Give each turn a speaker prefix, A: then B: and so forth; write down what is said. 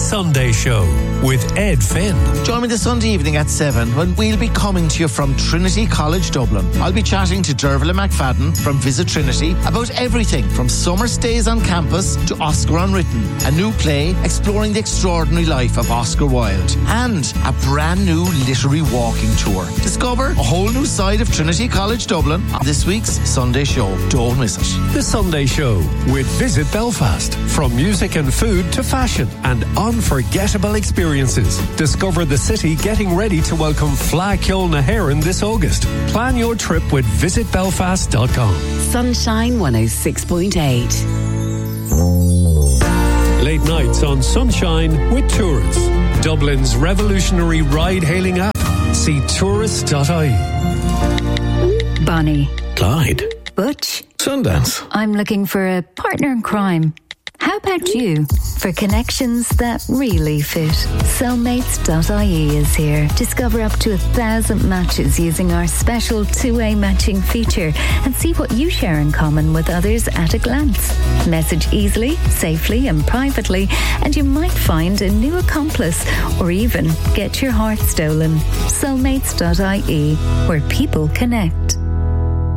A: Sunday Show with Ed Finn.
B: Join me this Sunday evening at 7 when we'll be coming to you from Trinity College Dublin. I'll be chatting to Dervla McFadden from Visit Trinity about everything from summer stays on campus to Oscar Unwritten, a new play exploring the extraordinary life of Oscar Wilde, and a brand new literary walking tour. Discover a whole new side of Trinity College Dublin on this week's Sunday Show. Don't miss it.
A: The Sunday Show with Visit Belfast. From music and food to fashion and unforgettable experiences. Discover the city getting ready to welcome Fleadh Cheoil na hÉireann this August. Plan your trip with visitbelfast.com.
C: Sunshine 106.8.
A: Late nights on Sunshine with Tourists. Dublin's revolutionary ride-hailing app. See tourist.ie.
D: Bonnie.
E: Clyde.
D: Butch.
E: Sundance.
D: I'm looking for a partner in crime. How about you? For connections that really fit, Soulmates.ie is here. Discover up to 1,000 matches using our special two-way matching feature and see what you share in common with others at a glance. Message easily, safely and privately, and you might find a new accomplice or even get your heart stolen. Soulmates.ie, where people connect.